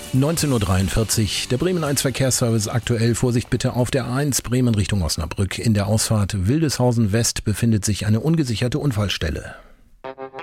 19:43 Uhr, der Bremen 1 Verkehrsservice aktuell. Vorsicht bitte auf der A1 Bremen Richtung Osnabrück. In der Ausfahrt Wildeshausen West befindet sich eine ungesicherte Unfallstelle.